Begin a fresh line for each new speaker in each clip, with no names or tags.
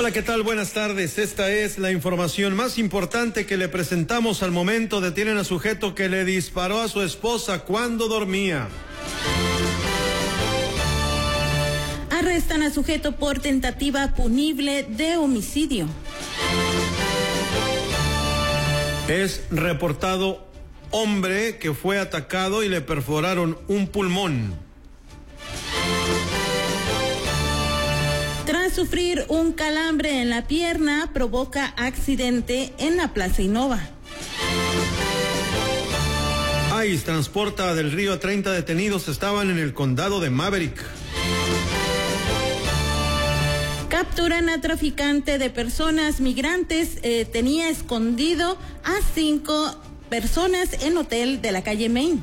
Hola, ¿qué tal? Buenas tardes. Esta es la información más importante que le presentamos al momento. Detienen a sujeto que le disparó a su esposa cuando dormía.
Arrestan a sujeto por tentativa punible de homicidio.
Es reportado hombre que fue atacado y le perforaron un pulmón.
Tras sufrir un calambre en la pierna, provoca accidente en la Plaza Innova.
ICE transporta del Río a 30 detenidos, estaban en el condado de Maverick.
Capturan a traficante de personas migrantes, tenía escondido a 5 personas en hotel de la calle Main.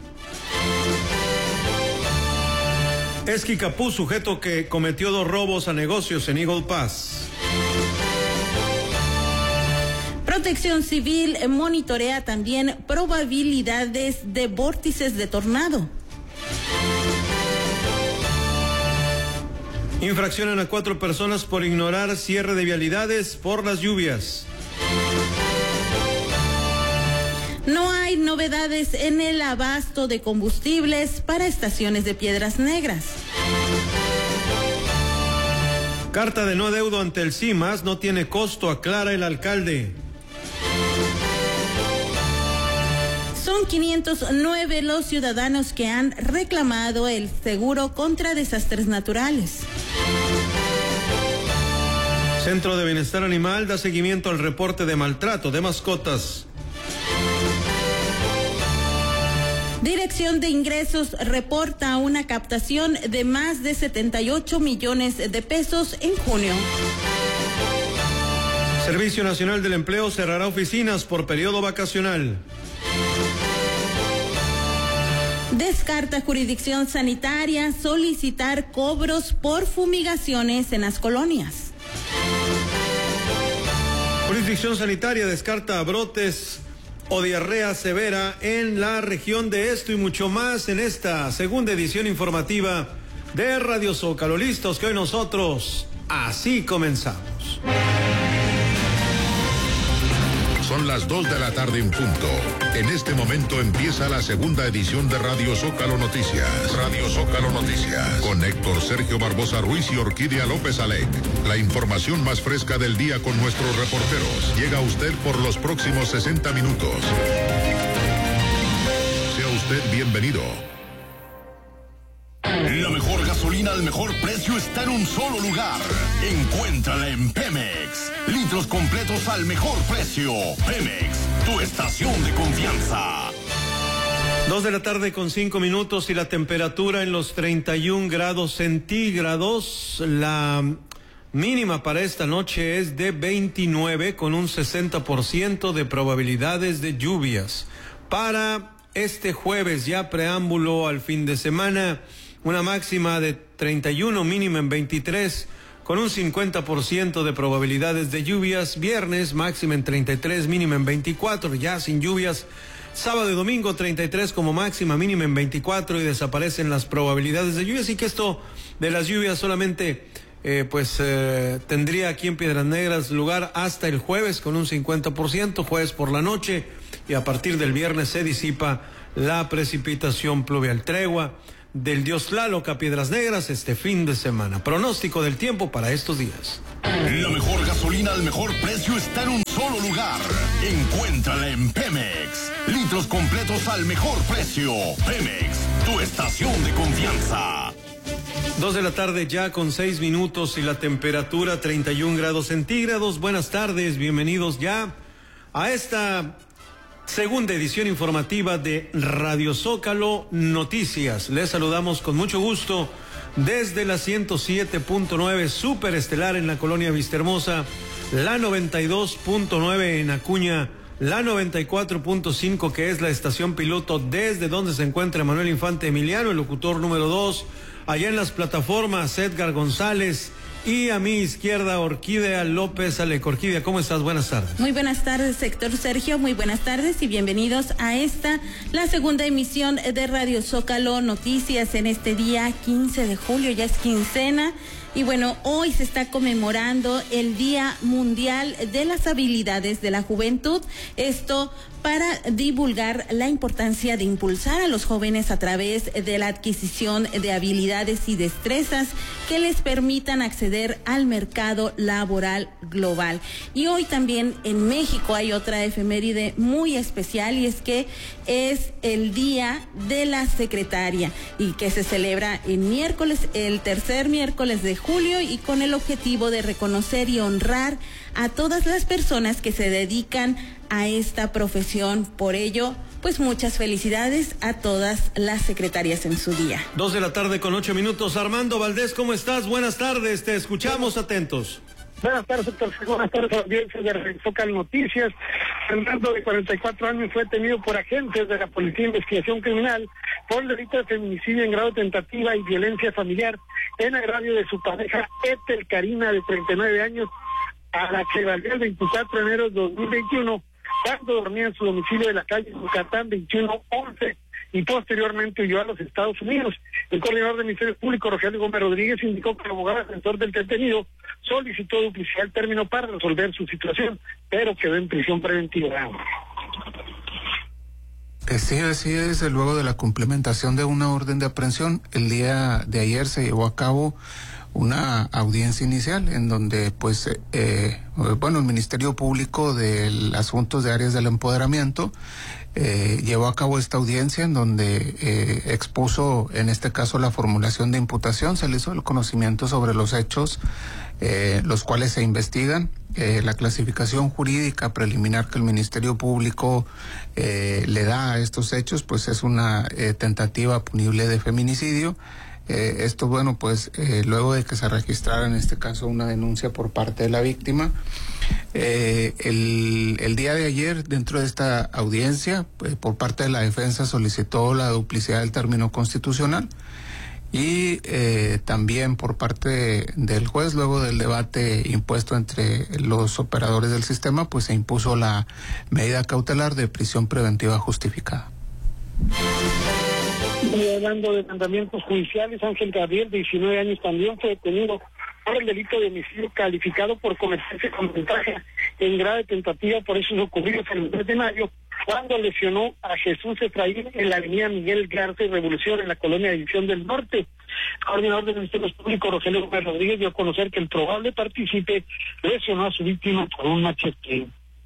Esquicapú, sujeto que cometió 2 robos a negocios en Eagle Pass.
Protección Civil monitorea también probabilidades de vórtices de tornado.
Infraccionan a 4 personas por ignorar cierre de vialidades por las lluvias.
No hay novedades en el abasto de combustibles para estaciones de Piedras Negras.
Carta de no adeudo ante el CIMAS no tiene costo, aclara el alcalde.
Son 509 los ciudadanos que han reclamado el seguro contra desastres naturales.
Centro de Bienestar Animal da seguimiento al reporte de maltrato de mascotas.
Dirección de Ingresos reporta una captación de más de 78 millones de pesos en junio.
Servicio Nacional del Empleo cerrará oficinas por periodo vacacional.
Descarta jurisdicción sanitaria solicitar cobros por fumigaciones en las colonias.
Jurisdicción sanitaria descarta brotes o diarrea severa en la región de esto y mucho más en esta segunda edición informativa de Radio Zócalo. Listos que hoy nosotros así comenzamos.
Son las 2 de la tarde en punto. En este momento empieza la segunda edición de Radio Zócalo Noticias. Radio Zócalo Noticias. Con Héctor Sergio Barbosa Ruiz y Orquídea López Alec. La información más fresca del día con nuestros reporteros. Llega a usted por los próximos 60 minutos. Sea usted bienvenido.
La mejor gasolina al mejor precio está en un solo lugar. Encuéntrala en Pemex. Litros completos al mejor precio. Pemex, tu estación de confianza.
2 de la tarde con 5 minutos y la temperatura en los 31 grados centígrados. La mínima para esta noche es de 29 con un 60% de probabilidades de lluvias. Para este jueves, ya preámbulo al fin de semana, una máxima de 31, mínima en 23, con un 50% de probabilidades de lluvias. Viernes, máxima en 33, mínima en 24, ya sin lluvias. Sábado y domingo, 33 como máxima, mínima en 24 y desaparecen las probabilidades de lluvias. Y que esto de las lluvias solamente tendría aquí en Piedras Negras lugar hasta el jueves con un 50%, jueves por la noche, y a partir del viernes se disipa la precipitación pluvial. Tregua del dios Tlaloc a Piedras Negras este fin de semana. Pronóstico del tiempo para estos días.
La mejor gasolina al mejor precio está en un solo lugar. Encuéntrala en Pemex. Litros completos al mejor precio. Pemex, tu estación de confianza.
2 de la tarde ya con 6 minutos y la temperatura 31 grados centígrados. Buenas tardes, bienvenidos ya a esta segunda edición informativa de Radio Zócalo Noticias. Les saludamos con mucho gusto desde la 107.9 Superestelar en la colonia Vistahermosa, la 92.9 en Acuña, la 94.5 que es la estación piloto desde donde se encuentra Manuel Infante Emiliano, el locutor número 2, allá en las plataformas Edgar González Y a mi izquierda, Orquídea López Aleco. Orquídea, ¿cómo estás? Buenas tardes.
Muy buenas tardes, Héctor Sergio. Muy buenas tardes y bienvenidos a la segunda emisión de Radio Zócalo Noticias en este día 15 de julio. Ya es quincena. Y bueno, hoy se está conmemorando el Día Mundial de las Habilidades de la Juventud. Esto para divulgar la importancia de impulsar a los jóvenes a través de la adquisición de habilidades y destrezas que les permitan acceder al mercado laboral global. Y hoy también en México hay otra efeméride muy especial, y es que es el Día de la Secretaria, y que se celebra el tercer miércoles de julio, y con el objetivo de reconocer y honrar a todas las personas que se dedican a esta profesión. Por ello, pues muchas felicidades a todas las secretarias en su día.
2:08 p.m. Armando Valdés, ¿cómo estás? Buenas tardes, te escuchamos atentos.
Buenas tardes, doctor. Buenas tardes a la audiencia de Radio Zócalo Noticias. Fernando, de 44 años, fue detenido por agentes de la Policía de Investigación Criminal por el delito de feminicidio en grado de tentativa y violencia familiar en agravio de su pareja Ethel Karina, de 39 años, a la que valió el 24 de enero de 2021, cuando dormía en su domicilio de la calle Yucatán 2111, y posteriormente huyó a los Estados Unidos. El coordinador del Ministerio Público, Rogelio Gómez Rodríguez, indicó que el abogado defensor del detenido solicitó duplicidad el término para resolver su situación, pero quedó en prisión preventiva.
Sí, así es. Luego de la cumplimentación de una orden de aprehensión, el día de ayer se llevó a cabo una audiencia inicial en donde el Ministerio Público de Asuntos de Áreas del Empoderamiento llevó a cabo esta audiencia en donde expuso, en este caso, la formulación de imputación. Se le hizo el conocimiento sobre los hechos, los cuales se investigan, la clasificación jurídica preliminar que el Ministerio Público le da a estos hechos, pues es una tentativa punible de feminicidio. Esto, luego de que se registrara en este caso una denuncia por parte de la víctima. El día de ayer, dentro de esta audiencia, por parte de la defensa solicitó la duplicidad del término constitucional, y también por parte del juez, luego del debate impuesto entre los operadores del sistema, pues se impuso la medida cautelar de prisión preventiva justificada.
Hablando de mandamientos judiciales, Ángel Gabriel, de 19 años, también fue detenido por el delito de homicidio calificado por cometerse con ventaja en grado de tentativa por esos ocurridos el 3 de mayo, cuando lesionó a Jesús Efraín en la avenida Miguel Garza y Revolución, en la colonia División del Norte. El coordinador del Ministerio Público, Rogelio Gómez Rodríguez, dio a conocer que el probable partícipe lesionó a su víctima con un machete.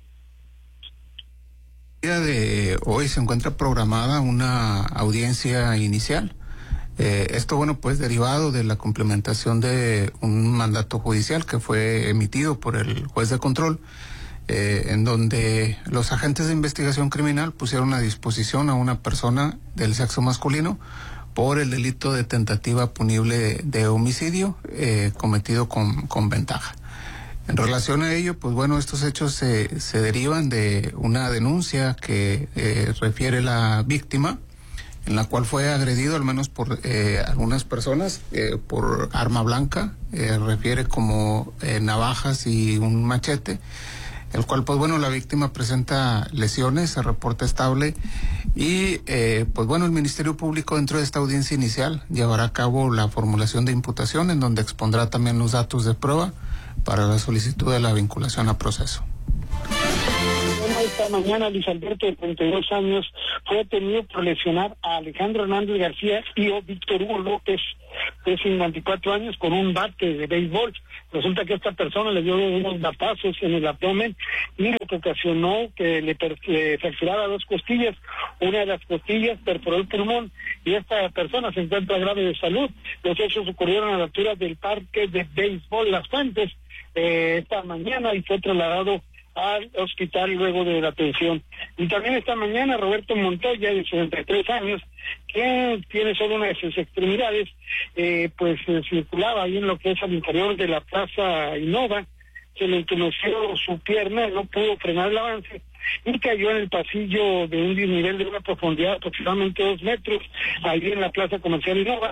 El día de hoy se encuentra programada una audiencia inicial. Esto, derivado de la complementación de un mandato judicial que fue emitido por el juez de control, en donde los agentes de investigación criminal pusieron a disposición a una persona del sexo masculino por el delito de tentativa punible de homicidio cometido con ventaja. En relación a ello, estos hechos se derivan de una denuncia que refiere la víctima, en la cual fue agredido al menos por algunas personas por arma blanca, refiere como navajas y un machete, el cual la víctima presenta lesiones, se reporta estable, y el Ministerio Público, dentro de esta audiencia inicial, llevará a cabo la formulación de imputación, en donde expondrá también los datos de prueba para la solicitud de la vinculación a proceso.
Esta mañana, Luis Alberto, de 32 años, fue detenido por lesionar a Alejandro Hernández García y a Víctor Hugo López, de 54 años, con un bate de béisbol. Resulta que esta persona le dio unos batazos en el abdomen, y lo que ocasionó que le fracturara 2 costillas. Una de las costillas perforó el pulmón, y esta persona se encuentra grave de salud. Los hechos ocurrieron a la altura del parque de béisbol Las Fuentes esta mañana, y fue trasladado al hospital luego de la atención. Y también esta mañana Roberto Montoya, de 73 años, que tiene solo una de sus extremidades, circulaba ahí en lo que es al interior de la Plaza Innova. Se le entumeció su pierna, no pudo frenar el avance y cayó en el pasillo de un nivel de una profundidad de aproximadamente 2 metros, ahí en la Plaza Comercial Innova.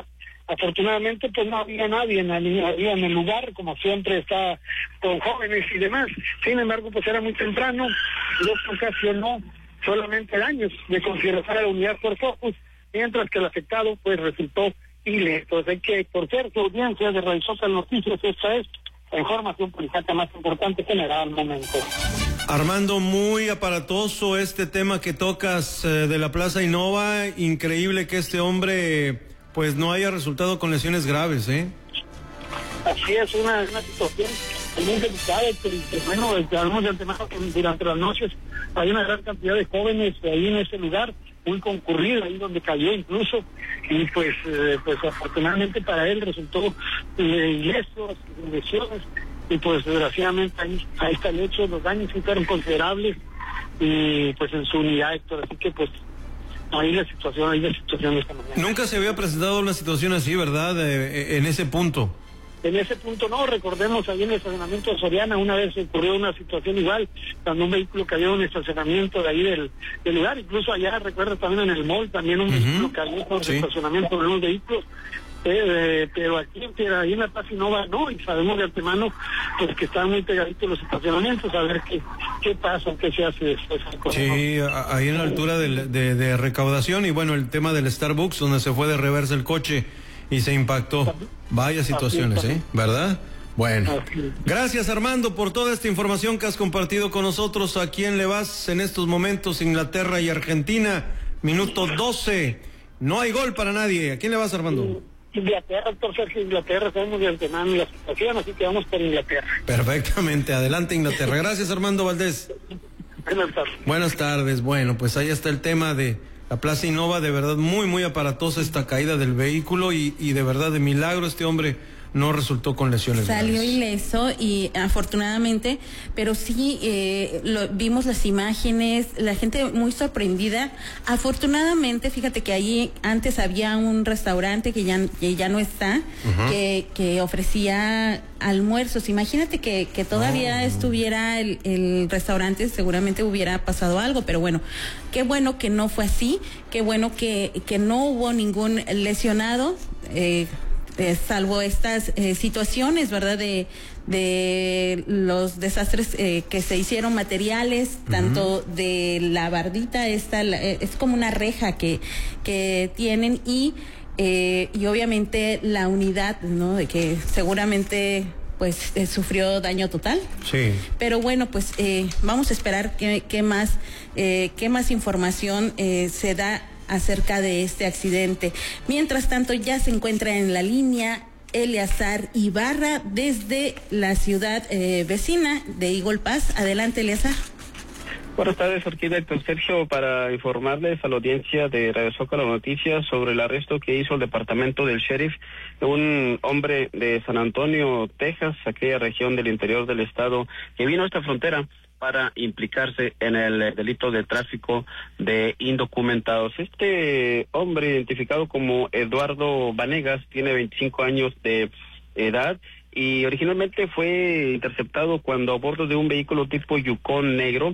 Afortunadamente, pues no había nadie en el lugar, como siempre está con jóvenes y demás. Sin embargo, pues era muy temprano y esto ocasionó solamente daños de consideración a la unidad por Focus, mientras que el afectado pues resultó ileso. Así que, por ser su audiencia de Radio Zócalo Noticias, esta es la información policíaca más importante generada al momento.
Armando, muy aparatoso este tema que tocas de la Plaza Innova. Increíble que este hombre pues no haya resultado con lesiones graves, ¿eh?
Así es, una situación muy delicada, bueno, hablamos de antemano que durante las noches hay una gran cantidad de jóvenes ahí en ese lugar, muy concurrido, ahí donde cayó incluso, y pues afortunadamente para él resultó ileso, sin lesiones, y pues desgraciadamente ahí está el hecho, los daños fueron considerables, y pues en su unidad, Héctor, así que pues ahí la situación de esta mañana.
Nunca se había presentado una situación así, ¿verdad? En ese punto.
En ese punto no, recordemos ahí en el estacionamiento de Soriana una vez ocurrió una situación igual, cuando un vehículo cayó en el estacionamiento de ahí del lugar, incluso allá, recuerda también en el mall, también un vehículo cayó por el estacionamiento de unos vehículos, pero aquí ahí en la Plaza Innova no, y sabemos de antemano pues que están muy pegaditos los estacionamientos, a ver qué pasa, qué se hace después.
Sí, ahí en la altura de recaudación, y bueno, el tema del Starbucks, donde se fue de reversa el coche y se impactó. Vaya situaciones, ¿verdad? Bueno, gracias Armando por toda esta información que has compartido con nosotros. ¿A quién le vas en estos momentos? Inglaterra y Argentina, minuto 12. No hay gol para nadie. ¿A quién le vas, Armando?
Inglaterra, doctor Sergio, Inglaterra, sabemos de antemano la situación, así que vamos por Inglaterra.
Perfectamente, adelante Inglaterra. Gracias Armando Valdés.
Buenas tardes.
Buenas tardes, bueno, pues ahí está el tema de la Plaza Innova, de verdad muy aparatosa esta caída del vehículo y de verdad de milagro este hombre no resultó con lesiones
Salió
graves.
ileso y afortunadamente, pero sí vimos las imágenes, la gente muy sorprendida. Afortunadamente, fíjate que ahí antes había un restaurante que ya no está, que ofrecía almuerzos. Imagínate que todavía estuviera el restaurante, seguramente hubiera pasado algo, pero bueno, qué bueno que no fue así, qué bueno que no hubo ningún lesionado, salvo estas situaciones, ¿verdad? De los desastres que se hicieron materiales, tanto de la bardita, es como una reja que tienen y obviamente la unidad, ¿no? De que seguramente pues sufrió daño total.
Sí.
Pero bueno, pues vamos a esperar qué más información se da acerca de este accidente. Mientras tanto, ya se encuentra en la línea Eleazar Ibarra desde la ciudad vecina de Eagle Pass. Adelante, Eleazar.
Buenas tardes, Orquídea, Héctor Sergio, para informarles a la audiencia de Radio Zócalo Noticias sobre el arresto que hizo el departamento del sheriff de un hombre de San Antonio, Texas, aquella región del interior del estado, que vino a esta frontera para implicarse en el delito de tráfico de indocumentados. Este hombre, identificado como Eduardo Vanegas, tiene 25 años de edad y originalmente fue interceptado cuando a bordo de un vehículo tipo Yukon negro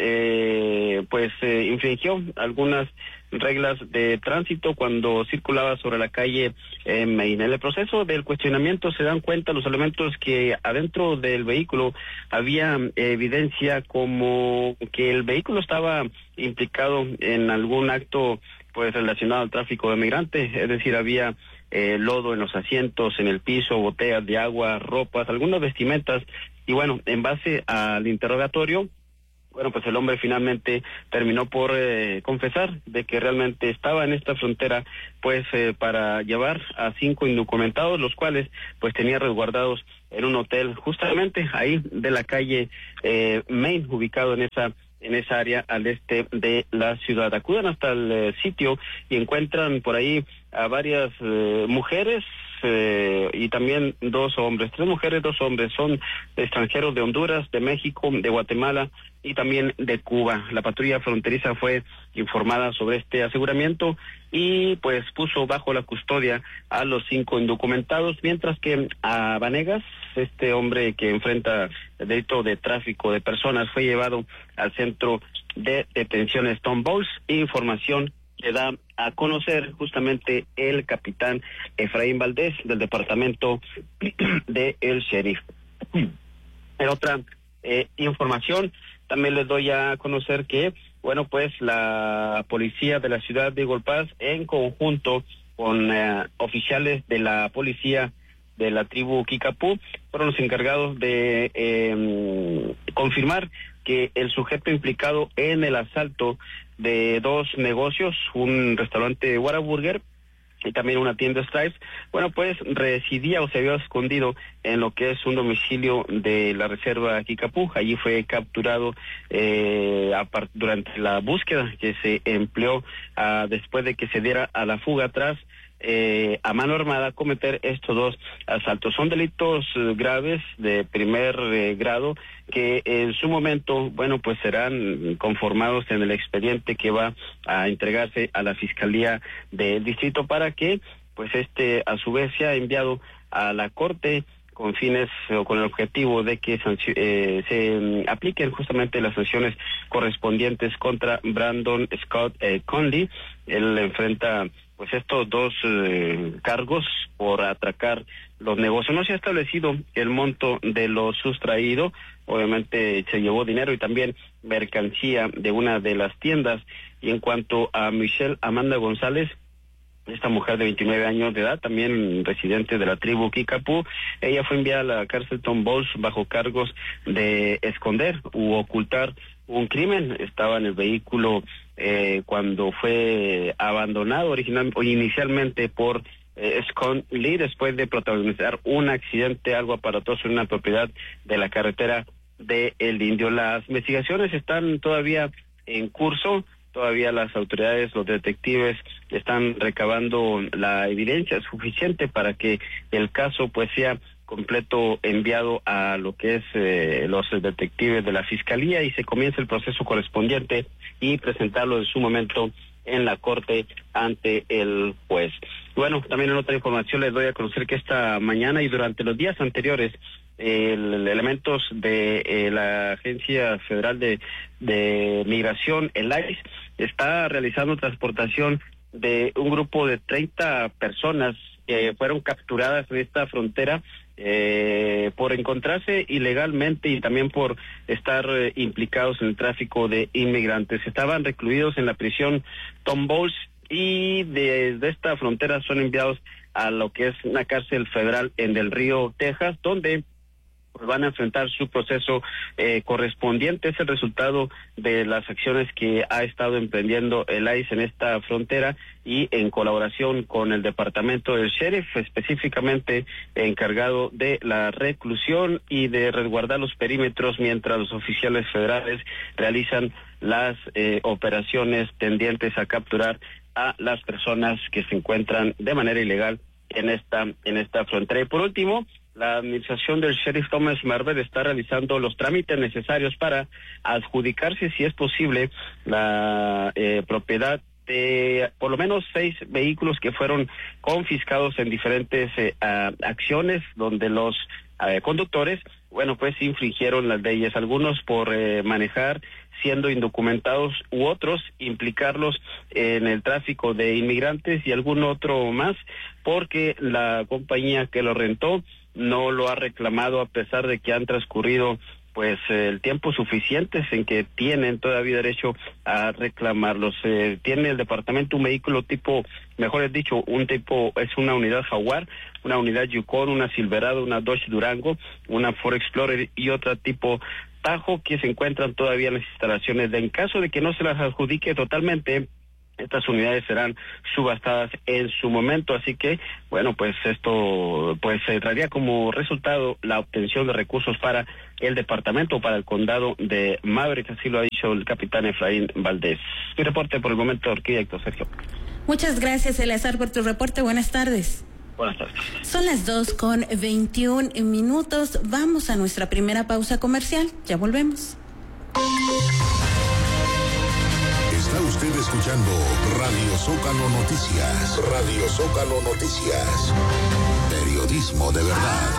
infringió algunas reglas de tránsito cuando circulaba sobre la calle Main. En el proceso del cuestionamiento se dan cuenta los elementos que adentro del vehículo había evidencia como que el vehículo estaba implicado en algún acto pues relacionado al tráfico de migrantes, es decir, había lodo en los asientos, en el piso, botellas de agua, ropas, algunas vestimentas, y bueno, en base al interrogatorio, bueno, pues el hombre finalmente terminó por confesar de que realmente estaba en esta frontera, pues para llevar a 5 indocumentados, los cuales pues tenía resguardados en un hotel justamente ahí de la calle Main, ubicado en esa área al este de la ciudad. Acuden hasta el sitio y encuentran por ahí a varias mujeres y también 2 hombres, 3 mujeres, 2 hombres, son extranjeros de Honduras, de México, de Guatemala y también de Cuba. La patrulla fronteriza fue informada sobre este aseguramiento y pues puso bajo la custodia a los 5 indocumentados, mientras que a Vanegas, este hombre que enfrenta el delito de tráfico de personas, fue llevado al centro de detención Stone Balls. Información que da a conocer justamente el capitán Efraín Valdés del departamento de el sheriff. En otra información, también les doy a conocer que, bueno, pues la policía de la ciudad de Eagle Pass, en conjunto con oficiales de la policía de la tribu Kickapoo, fueron los encargados de confirmar que el sujeto implicado en el asalto de dos negocios, un restaurante Whataburger y también una tienda Stripes, bueno, pues residía o se había escondido en lo que es un domicilio de la reserva Kickapoo. Allí fue capturado durante la búsqueda que se empleó después de que se diera a la fuga tras a mano armada cometer estos dos asaltos. Son delitos graves de primer grado que en su momento, bueno, pues serán conformados en el expediente que va a entregarse a la Fiscalía del Distrito para que, pues a su vez sea enviado a la Corte con fines o con el objetivo de que se apliquen justamente las sanciones correspondientes contra Brandon Scott Conley. Él enfrenta pues estos dos cargos por atracar los negocios. No se ha establecido el monto de lo sustraído, obviamente se llevó dinero y también mercancía de una de las tiendas. Y en cuanto a Michelle Amanda González, esta mujer de 29 años de edad, también residente de la tribu Kickapoo, ella fue enviada a la cárcel Tom Bowles bajo cargos de esconder u ocultar un crimen. Estaba en el vehículo cuando fue abandonado inicialmente por Scott Lee, después de protagonizar un accidente algo aparatoso en una propiedad de la carretera de El Indio. Las investigaciones están todavía en curso. Todavía las autoridades, los detectives están recabando la evidencia suficiente para que el caso pues sea completo enviado a lo que es los detectives de la Fiscalía y se comience el proceso correspondiente y presentarlo en su momento en la corte ante el juez. Bueno, también en otra información les doy a conocer que esta mañana y durante los días anteriores elementos de la Agencia Federal de Migración, el ICE, está realizando transportación de un grupo de 30 personas que fueron capturadas en esta frontera por encontrarse ilegalmente y también por estar implicados en el tráfico de inmigrantes. Estaban recluidos en la prisión Tom Bowles y desde esta frontera son enviados a lo que es una cárcel federal en Del Río, Texas, donde pues van a enfrentar su proceso correspondiente. Es el resultado de las acciones que ha estado emprendiendo el ICE en esta frontera y en colaboración con el departamento del sheriff, específicamente encargado de la reclusión y de resguardar los perímetros mientras los oficiales federales realizan las operaciones tendientes a capturar a las personas que se encuentran de manera ilegal en esta frontera. Y por último, la administración del sheriff Thomas Marvel está realizando los trámites necesarios para adjudicarse, si es posible, la propiedad de por lo menos 6 vehículos que fueron confiscados en diferentes acciones donde los conductores, bueno, pues infringieron las leyes, algunos por manejar siendo indocumentados u otros implicarlos en el tráfico de inmigrantes y algún otro más porque la compañía que lo rentó no lo ha reclamado a pesar de que han transcurrido pues el tiempo suficiente en que tienen todavía derecho a reclamarlos. Tiene el departamento un vehículo tipo, mejor dicho, es una unidad Jaguar, una unidad Yukon, una Silverado, una Dodge Durango, una Ford Explorer y otra tipo Tajo que se encuentran todavía en las instalaciones. En caso de que no se las adjudique totalmente, estas unidades serán subastadas en su momento, así que, bueno, pues esto pues traería como resultado la obtención de recursos para el departamento, para el condado de Maverick, así lo ha dicho el capitán Efraín Valdés. Mi reporte por el momento, Orquídea Héctor Sergio.
Muchas gracias, Eleazar, por tu reporte. Buenas tardes.
Buenas tardes.
Son las 2:21. Vamos a nuestra primera pausa comercial. Ya volvemos.
Está usted escuchando Radio Zócalo Noticias. Radio Zócalo Noticias. Periodismo de verdad.